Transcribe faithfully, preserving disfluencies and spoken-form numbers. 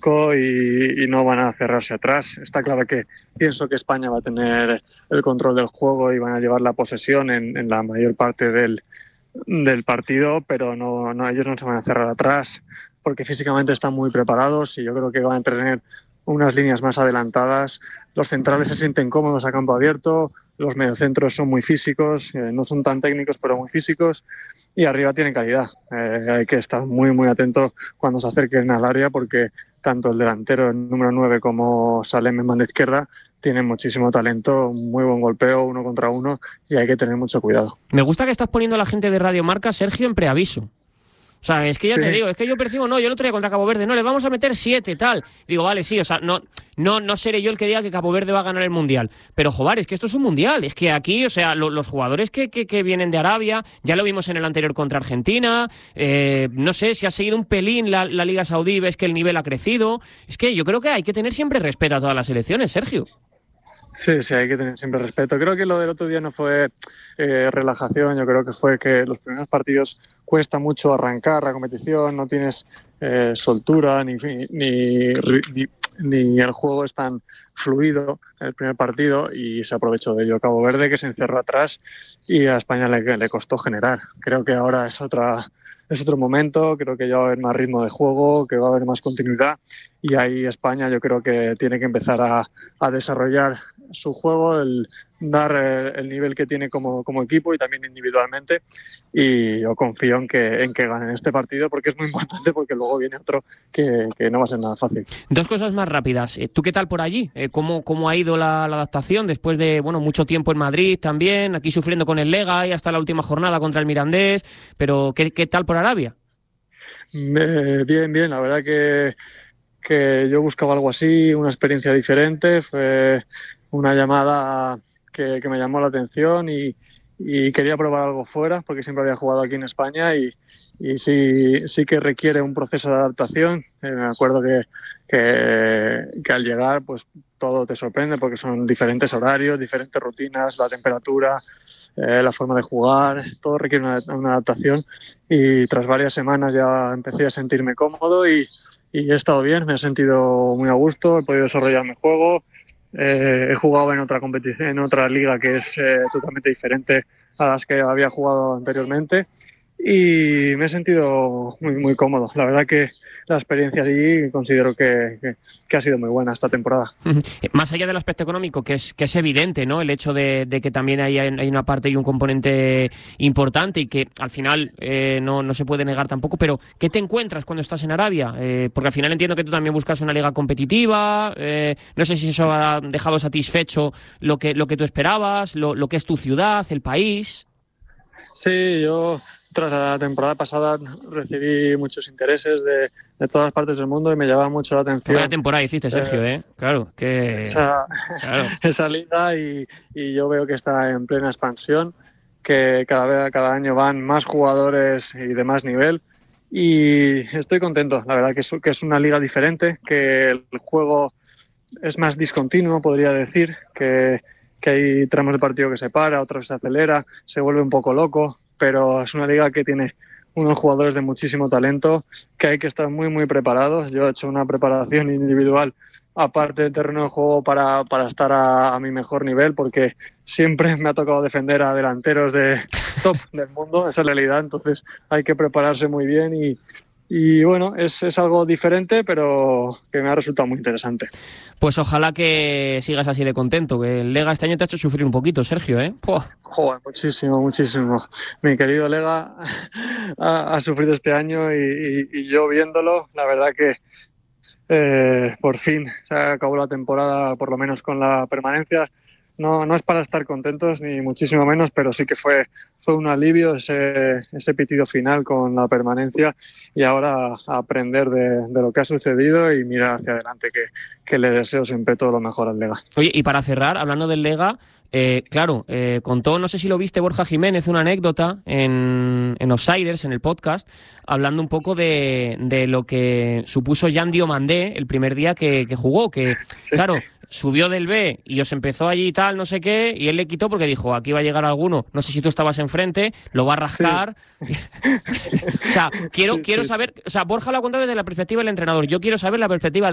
conozco y, y no van a cerrarse atrás. Está claro que pienso que España va a tener el control del juego y van a llevar la posesión en, en la mayor parte del, del partido, pero no, no, ellos no se van a cerrar atrás porque físicamente están muy preparados y yo creo que van a tener unas líneas más adelantadas. Los centrales se sienten cómodos a campo abierto, los mediocentros son muy físicos, eh, no son tan técnicos pero muy físicos, y arriba tienen calidad. Eh, hay que estar muy muy atento cuando se acerquen al área porque tanto el delantero, el número nueve, como Salem en banda izquierda tienen muchísimo talento, muy buen golpeo uno contra uno y hay que tener mucho cuidado. Me gusta que estás poniendo a la gente de Radio Marca, Sergio, en preaviso. O sea, es que ya sí. te digo, es que yo percibo, no, yo el otro día contra Cabo Verde, no, le vamos a meter siete, tal. Digo, vale, sí, o sea, no, no, no seré yo el que diga que Cabo Verde va a ganar el Mundial. Pero, joder, es que esto es un Mundial. Es que aquí, o sea, lo, los jugadores que, que, que vienen de Arabia, ya lo vimos en el anterior contra Argentina, eh, no sé, si ha seguido un pelín la, la Liga Saudí, ves que el nivel ha crecido. Es que yo creo que hay que tener siempre respeto a todas las selecciones, Sergio. Sí, sí, hay que tener siempre respeto. Creo que lo del otro día no fue eh, relajación, yo creo que fue que los primeros partidos cuesta mucho arrancar la competición, no tienes eh, soltura, ni, ni, ni, ni el juego es tan fluido en el primer partido y se aprovechó de ello Cabo Verde, que se encerró atrás y a España le, le costó generar. Creo que ahora es otra... Es otro momento, creo que ya va a haber más ritmo de juego, que va a haber más continuidad y ahí España yo creo que tiene que empezar a, a desarrollar su juego, el dar el, el nivel que tiene como, como equipo y también individualmente, y yo confío en que, en que ganen este partido porque es muy importante, porque luego viene otro que, que no va a ser nada fácil. Dos cosas más rápidas. ¿Tú qué tal por allí? ¿Cómo, cómo ha ido la, la adaptación después de bueno mucho tiempo en Madrid también, aquí sufriendo con el Lega y hasta la última jornada contra el Mirandés? Pero ¿qué, qué tal por Arabia? Eh, bien, bien, la verdad que, que yo buscaba algo así, una experiencia diferente, fue una llamada que, que me llamó la atención y, y quería probar algo fuera porque siempre había jugado aquí en España y, y sí, sí que requiere un proceso de adaptación. Eh, me acuerdo que, que, que al llegar pues todo te sorprende porque son diferentes horarios, diferentes rutinas, la temperatura, eh, la forma de jugar, todo requiere una, una adaptación y tras varias semanas ya empecé a sentirme cómodo y, y he estado bien, me he sentido muy a gusto, he podido desarrollar mi juego. Eh, he jugado en otra competición, en otra liga que es eh, totalmente diferente a las que había jugado anteriormente y me he sentido muy muy cómodo. La verdad que la experiencia allí considero que, que, que ha sido muy buena esta temporada. Más allá del aspecto económico, que es que es evidente, ¿no? El hecho de, de que también hay, hay una parte y un componente importante y que al final eh, no, no se puede negar tampoco, pero ¿qué te encuentras cuando estás en Arabia? Eh, porque al final entiendo que tú también buscas una liga competitiva, eh, no sé si eso ha dejado satisfecho lo que, lo que tú esperabas, lo, lo que es tu ciudad, el país. Sí, yo tras la temporada pasada recibí muchos intereses de, de todas partes del mundo y me llamaba mucho la atención. Vaya temporada hiciste, Sergio, ¿eh? ¿eh? Claro, que... Esa, claro. esa liga y, y yo veo que está en plena expansión, que cada vez, cada año van más jugadores y de más nivel y estoy contento. La verdad que es, que es una liga diferente, que el juego es más discontinuo, podría decir, que, que hay tramos de partido que se para, otros se acelera, se vuelve un poco loco, pero es una liga que tiene unos jugadores de muchísimo talento, que hay que estar muy muy preparados. Yo he hecho una preparación individual aparte del terreno de juego para, para estar a, a mi mejor nivel, porque siempre me ha tocado defender a delanteros de top del mundo, esa es la realidad, entonces hay que prepararse muy bien y Y bueno, es, es algo diferente, pero que me ha resultado muy interesante. Pues ojalá que sigas así de contento, que el Lega este año te ha hecho sufrir un poquito, Sergio, ¿eh? ¡Puah! Joder, muchísimo, muchísimo. Mi querido Lega ha, ha sufrido este año y, y, y yo viéndolo, la verdad que eh, por fin se acabó la temporada, por lo menos con la permanencia. No, no es para estar contentos, ni muchísimo menos, pero sí que fue, fue un alivio ese, ese pitido final con la permanencia y ahora aprender de, de lo que ha sucedido y mirar hacia adelante, que, que le deseo siempre todo lo mejor al Lega. Oye, y para cerrar, hablando del Lega, eh, claro, eh, contó, no sé si lo viste, Borja Jiménez, una anécdota en, en Offsiders, en el podcast, hablando un poco de, de lo que supuso Jan Diomandé el primer día que, que jugó, que, sí. claro, subió del B y os empezó allí y tal, no sé qué, y él le quitó porque dijo, aquí va a llegar alguno, no sé si tú estabas enfrente, lo va a rascar. Sí. o sea, quiero, sí, quiero sí, saber, o sea, Borja lo ha contado desde la perspectiva del entrenador, yo quiero saber la perspectiva